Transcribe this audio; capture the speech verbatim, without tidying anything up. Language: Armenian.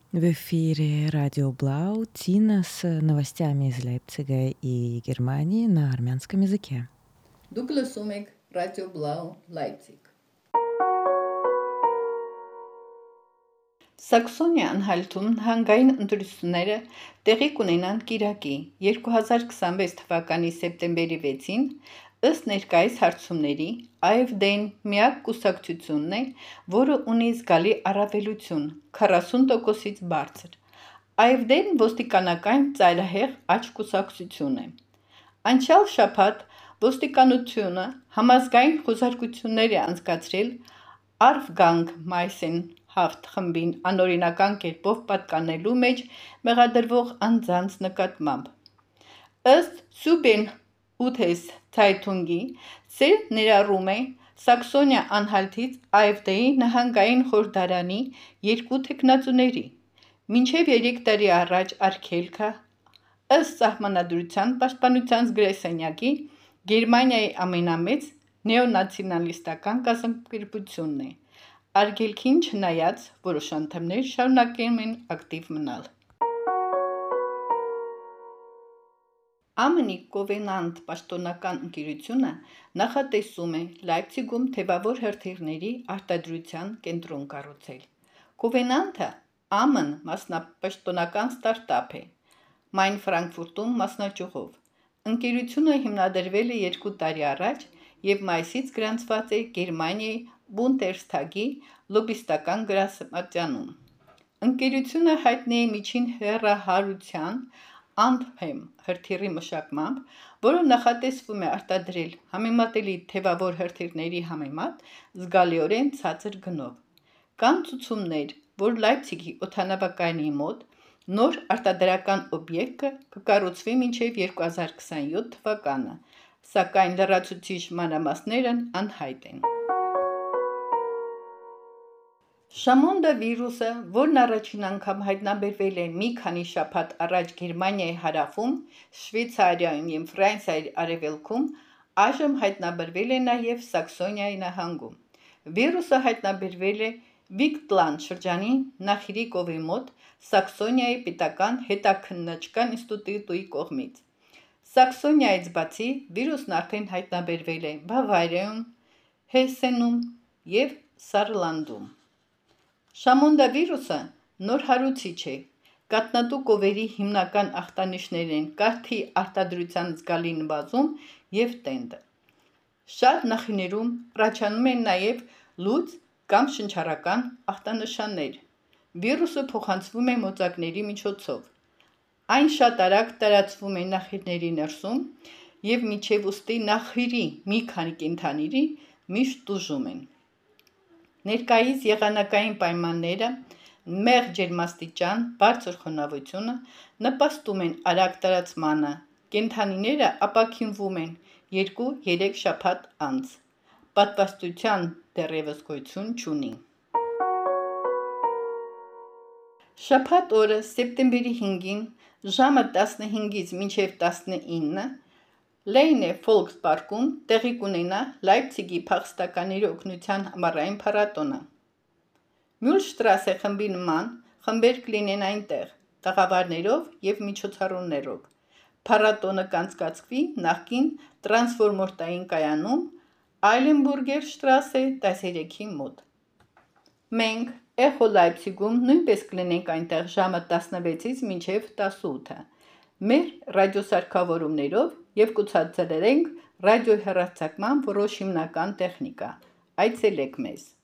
В эфире Радио Блау, Тина с новостями из Лейпцига и Германии на армянском языке. Դուք լսում եք Radio Blau Leipzig. Սաքսոնիա-Անհալտում հանգային ընտրությունները տեղի կունենան կիրակի երկու հազար քսանվեց թվականի սեպտեմբերի վեցին, ըստ ներկայիս հարցումների A F D-ն միակ կուսակցությունն է, որը ունի զգալի առավելություն քառասուն տոկոսից բարձր։ A F D-ն ոստիկանական ծայրահեղ աճ կուսակցություն է։ Անցյալ շաբաթ ոստիկանությունը համազգային խոզարկություններ է անցկացրել Արվգանգ Մայսեն Հավթ խմբին անօրինական կերպով պատկանելու մեջ մեղադրվող անձանց նկատմամբ։ Ըստ Սուբեն Ութես Ցայթունգի, սեր ներառում է Սաքսոնիա-Անհալտից A F D-ի նահանգային խորհրդարանի երկու թեկնածուների, մինչև երեք տարի առաջ արգելքը, ըստ սահմանադրության պաշտպանության գրասենյակի, Գերմանիայի ամենամեծ նեոնացիոնալիստական կազմակերպությունն է։ Արգելքին չնայած, որոշ անդամներ շարունակում են ակտիվ մնալ։ Ամենի Կովենանտ պաշտոնական ընկերությունը նախատեսում է Լայպցիգում թևավոր հրթիռների արտադրության կենտրոն կառուցել։ Կովենանտը A M N մասնապաշտոնական ստարտափ է, Մայն Ֆրանկֆուրտում մասնաճյուղով։ Ընկերությունը հիմնադրվել է երկու տարի առաջ եւ մայիսից գրանցված է Գերմանիայի Բունդեսթագի լոբիստական գրասենյակում։ Ընկերությունը հայտնի է միջին հեռահարության Ամփեմ հրթիռի մշակմամբ, որը նախատեսվում է արտադրել համեմատելի թևավոր հրթիռների համեմատ զգալիորեն ցածր գնով։ Կան ցուցումներ, որ Լայպցիգի օդանավակայանի մոտ նոր արտադրական օբյեկտը կկառուցվի մինչև երկու հազար քսանյոթ թվականը, սակայն լրացուցիչ մանրամասներն անհայտ են։ Շամոնդա վիրուսը, որն առաջին անգամ հայտնաբերվել է մի քանի շաբաթ առաջ Գերմանիայի հարավում, Շվեյցարիայում և Ֆրանսիայի արևելքում, այժմ հայտնաբերվել է նաև Սաքսոնիայի նահանգում։ Վիրուսը հայտնաբերվել է Վիկտլանդ շրջանի Նախիրիկովի մոտ Սաքսոնիայի պետական հետաքննչական ինստիտուտի կողմից։ Սաքսոնիայից բացի վիրուսն արդեն հայտնաբերվել է Բավարիայում, Հեսենում և Սարլանդում։ Շամոնդա վիրուսը նոր հարուցիչ է, կաթնատու կովերի հիմնական ախտանիշներն են կաթի արտադրության զգալի նվազում և տենդը։ Շատ նախիներում առաջանում են նաև լուծ կամ շնչառական ախտանշաններ։ Վիրուսը փոխանցվում է մոծակների միջոցով։ Այն շատ արագ տարածվում է նախիրների ներսում և մինչև ուստի նախիրի մի քանի կենդանիների միշտ տուժում են։ Ներկայիս եղանակային պայմանները, մեղ ջերմաստիճան, բարձր խոնավությունը նպաստում են արագ տարածմանը, կենդանիները ապաքինվում են երկու-երեք շաբաթ անց, պատվաստության դեռևս գոյություն չունի։ Շաբաթ օրը սեպտեմբերի հինգին ժամը տասնհինգից մինչև տասնինը Լեյնե Ֆոլքսպարկում տեղի կունենա Լայպցիգի փախստականների օգնության ամառային փառատոնը։ Մյուլշտրասե խմբի նման խմբեր կլինեն այնտեղ, տաղավարներով և միջոցառումներով։ Փառատոնը կանցկացվի նախկին տրանսֆորմատային կայանում Այլենբուրգեր շտրասե տասներեքի մոտ։ Մենք Էխո Լայպցիգում նույնպես կլինենք այնտեղ ժամը տասնվեցից մինչև տասնութը։ Մեր ռադիոսարքավորումներով և կցուցադրենք ռադիոհեռարձակման որոշ հիմնական տեխնիկա։ Այցելեք մեզ։